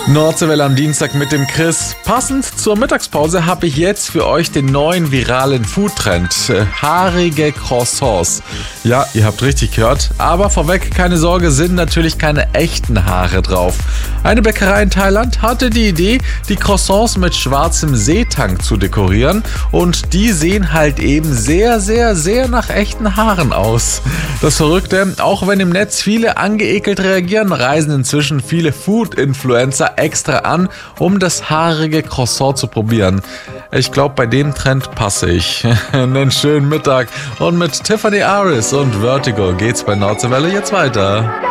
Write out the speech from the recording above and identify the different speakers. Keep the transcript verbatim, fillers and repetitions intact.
Speaker 1: Nordseewelle am Dienstag mit dem Chris. Passend zur Mittagspause habe ich jetzt für euch den neuen viralen Foodtrend. Äh, haarige Croissants. Ja, ihr habt richtig gehört. Aber vorweg, keine Sorge, sind natürlich keine echten Haare drauf. Eine Bäckerei in Thailand hatte die Idee, die Croissants mit schwarzem Seetang zu dekorieren. Und die sehen halt eben sehr, sehr, sehr nach echten Haaren aus. Das Verrückte, auch wenn im Netz viele angeekelt reagieren, reisen inzwischen viele Food-Influencer extra an, um das haarige Croissant zu probieren. Ich glaube, bei dem Trend passe ich. Einen schönen Mittag und mit Tiffany Aris und Vertigo geht's bei Nordseewelle jetzt weiter.